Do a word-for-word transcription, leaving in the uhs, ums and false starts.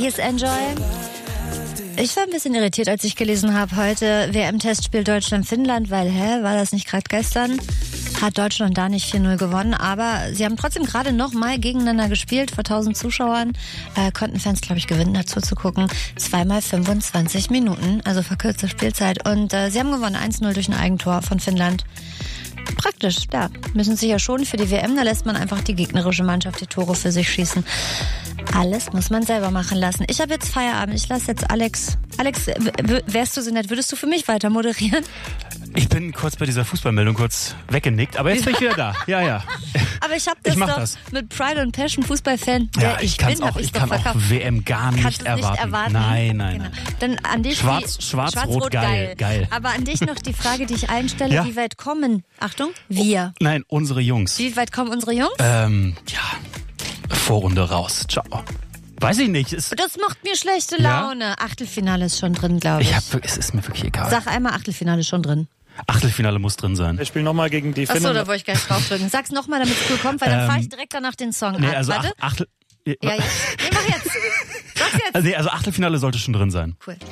Hier ist Enjoy. Ich war ein bisschen irritiert, als ich gelesen habe, heute W M-Testspiel Deutschland-Finnland, weil, hä, war das nicht gerade gestern? Hat Deutschland da nicht vier null gewonnen, aber sie haben trotzdem gerade noch mal gegeneinander gespielt, vor tausend Zuschauern, äh, konnten Fans, glaube ich, gewinnen, dazu zu gucken. Zweimal fünfundzwanzig Minuten, also verkürzte Spielzeit, und äh, sie haben gewonnen, eins null durch ein Eigentor von Finnland. Praktisch, ja. Müssen sich ja schon für die W M, da lässt man einfach die gegnerische Mannschaft die Tore für sich schießen. Alles muss man selber machen lassen. Ich habe jetzt Feierabend, ich lasse jetzt Alex. Alex, w- wärst du so nett, würdest du für mich weiter moderieren? Ich bin kurz bei dieser Fußballmeldung kurz weggenickt, aber jetzt bin ich wieder da. Ja, ja. Aber ich habe das ich mach doch das. mit Pride und Passion, Fußballfan, Ja, der ich, ich kann's bin, auch, hab ich doch kann verkauft. auch W M gar nicht, Kannst du es erwarten. nicht erwarten. Nein, nein, Genau. nein. Dann an dich Schwarz, die, schwarz, schwarz rot, rot, geil, geil. Aber an dich noch die Frage, die ich allen stelle, Ja? wie weit kommen, Achtung, wir. Nein, unsere Jungs. Wie weit kommen unsere Jungs? Ähm, ja, Vorrunde raus. Ciao. Weiß ich nicht. Es, Das macht mir schlechte Ja? Laune. Achtelfinale ist schon drin, glaube ich. ich hab, es ist mir wirklich egal. Sag einmal, Achtelfinale ist schon drin. Achtelfinale muss drin sein. Wir spielen nochmal gegen die Achso, Finnen. da wollte ich gleich draufdrücken. Sag's nochmal, damit es cool kommt, weil dann Ähm, fahre ich direkt danach den Song Nee, an. also Warte. Ach, Achtel... Ja, jetzt. Nee, mach jetzt. Sag's jetzt. Also, nee, also Achtelfinale sollte schon drin sein. Cool.